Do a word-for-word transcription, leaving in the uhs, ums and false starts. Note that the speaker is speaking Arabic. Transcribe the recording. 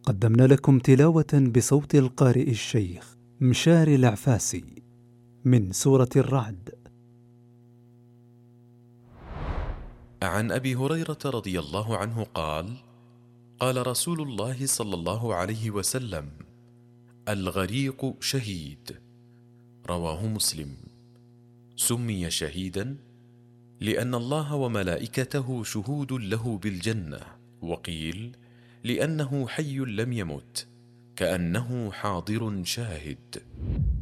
قدمنا لكم تلاوة بصوت القارئ الشيخ مشاري العفاسي من سورة الرعد. عن أبي هريرة رضي الله عنه قال: قال رسول الله صلى الله عليه وسلم: الغريق شهيد. رواه مسلم. سمي شهيدا لأن الله وملائكته شهود له بالجنة، وقيل لأنه حي لم يمت، كأنه حاضر شاهد.